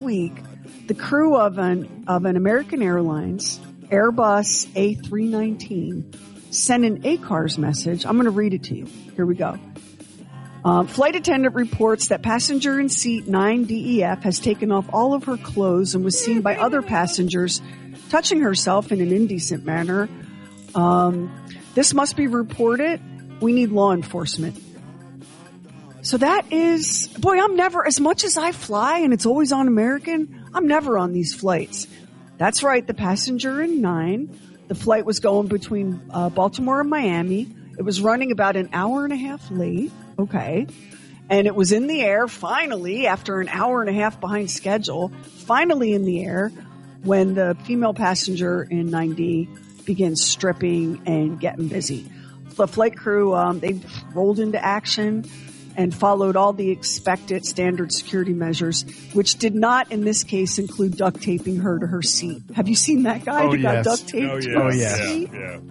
week, the crew of an American Airlines Airbus A319 sent an ACARS message. I'm going to read it to you. Here we go. Flight attendant reports that passenger in seat 9DEF has taken off all of her clothes and was seen by other passengers touching herself in an indecent manner. This must be reported. We need law enforcement. So that is, boy, I'm never, as much as I fly and it's always on American, I'm never on these flights. That's right. The passenger in 9, the flight was going between Baltimore and Miami. It was running about an hour and a half late. Okay. And it was in the air finally after an hour and a half behind schedule, finally in the air when the female passenger in 9D begins stripping and getting busy. The flight crew, they rolled into action and followed all the expected standard security measures, which did not, in this case, include duct taping her to her seat. Have you seen that guy who got duct taped to her seat?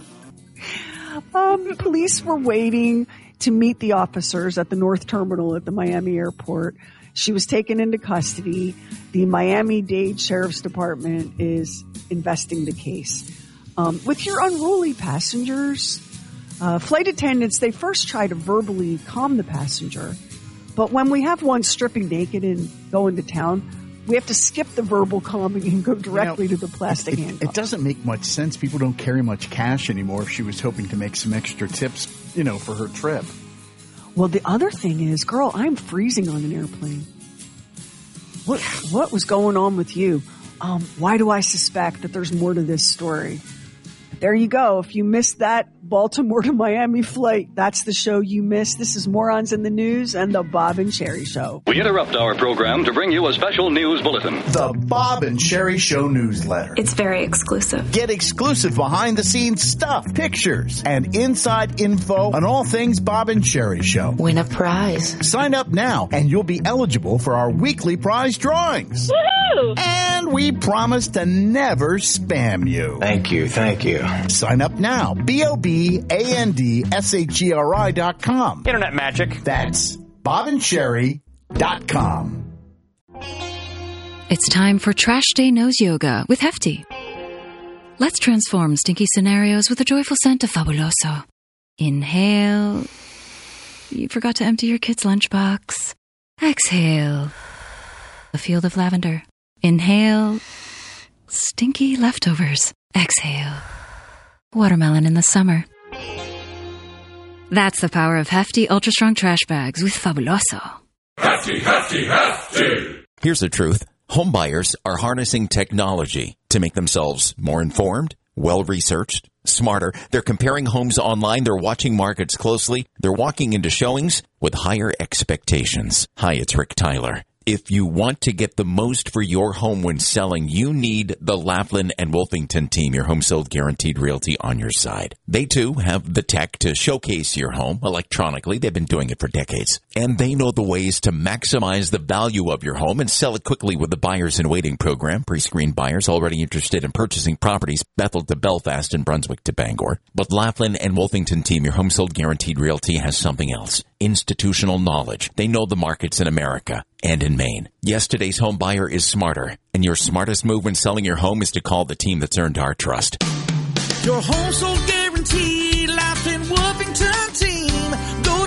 Yeah. Police were waiting to meet the officers at the North Terminal at the Miami airport. She was taken into custody. The Miami-Dade Sheriff's Department is investing the case. With your unruly passengers, flight attendants, they first try to verbally calm the passenger. But when we have one stripping naked and going to town, we have to skip the verbal calming and go directly to the plastic handcuffs. It doesn't make much sense. People don't carry much cash anymore if she was hoping to make some extra tips, for her trip. Well, the other thing is, girl, I'm freezing on an airplane. What was going on with you? Why do I suspect that there's more to this story? There you go. If you missed that Baltimore to Miami flight, that's the show you missed. This is Morons in the News and the Bob and Sherry Show. We interrupt our program to bring you a special news bulletin. The Bob and Sherry Show newsletter. It's very exclusive. Get exclusive behind-the-scenes stuff, pictures, and inside info on all things Bob and Sherry Show. Win a prize. Sign up now, and you'll be eligible for our weekly prize drawings. Woohoo! And we promise to never spam you. Thank you. Sign up now. BOBANDSHERI.com. Internet magic. That's BobandSherry.com. It's time for Trash Day Nose Yoga with Hefty. Let's transform stinky scenarios with a joyful scent of Fabuloso. Inhale. You forgot to empty your kid's lunchbox. Exhale. A field of lavender. Inhale. Stinky leftovers. Exhale. Watermelon in the summer. That's the power of Hefty Ultra Strong Trash Bags with Fabuloso. Hefty, hefty, hefty! Here's the truth. Homebuyers are harnessing technology to make themselves more informed, well-researched, smarter. They're comparing homes online. They're watching markets closely. They're walking into showings with higher expectations. Hi, it's Rick Tyler. If you want to get the most for your home when selling, you need the Laughlin and Wolfington team, your home sold guaranteed realty on your side. They too have the tech to showcase your home electronically. They've been doing it for decades. And they know the ways to maximize the value of your home and sell it quickly with the Buyers in Waiting program. Pre-screened buyers already interested in purchasing properties, Bethel to Belfast and Brunswick to Bangor. But Laughlin and Wolfington team, your home sold guaranteed realty, has something else. Institutional knowledge. They know the markets in America and in Maine. Yes, today's home buyer is smarter, and your smartest move when selling your home is to call the team that's earned our trust. Your home sold guaranteed, Laughlin Wolfington team. Go to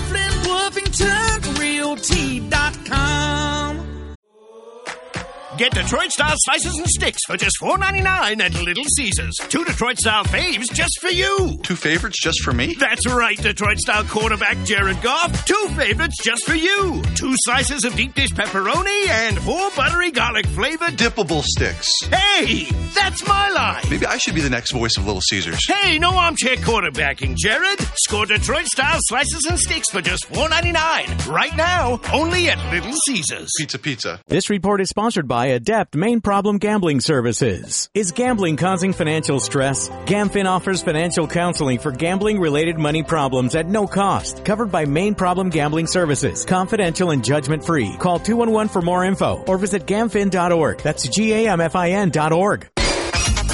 LaughlinWolfingtonRealty.com. Get Detroit-style slices and sticks for just $4.99 at Little Caesars. 2 Detroit-style faves just for you. 2 favorites just for me? That's right, Detroit-style quarterback Jared Goff. 2 favorites just for you. 2 slices of deep dish pepperoni and 4 buttery garlic-flavored dippable sticks. Hey, that's my line. Maybe I should be the next voice of Little Caesars. Hey, no armchair quarterbacking, Jared. Score Detroit-style slices and sticks for just $4.99. Right now, only at Little Caesars. Pizza. This report is sponsored by Adept Main Problem Gambling Services. Is gambling causing financial stress? GamFin offers financial counseling for gambling-related money problems at no cost. Covered by Main Problem Gambling Services. Confidential and judgment-free. Call 211 for more info or visit GamFin.org. That's GAMFIN.org.